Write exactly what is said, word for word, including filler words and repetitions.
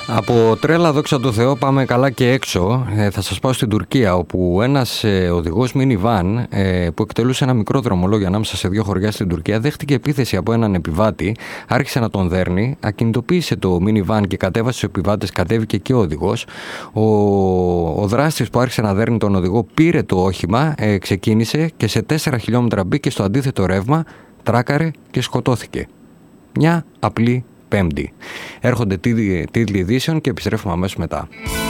Από τρέλα, δόξα τω Θεώ, πάμε καλά και έξω. Ε, θα σας πάω στην Τουρκία, όπου ένας ε, οδηγός minivan ε, που εκτελούσε ένα μικρό δρομολόγιο ανάμεσα σε δύο χωριά στην Τουρκία δέχτηκε επίθεση από έναν επιβάτη, άρχισε να τον δέρνει, ακινητοποίησε το minivan και κατέβασε στους επιβάτες, κατέβηκε και ο οδηγός. Ο, ο δράστης που άρχισε να δέρνει τον οδηγό πήρε το όχημα, ε, ξεκίνησε και σε τέσσερα χιλιόμετρα μπήκε στο αντίθετο ρεύμα, τράκαρε και σκοτώθηκε. Μια απλή Πέμπτη. Έρχονται τίτλοι ειδήσεων και επιστρέφουμε αμέσως μετά.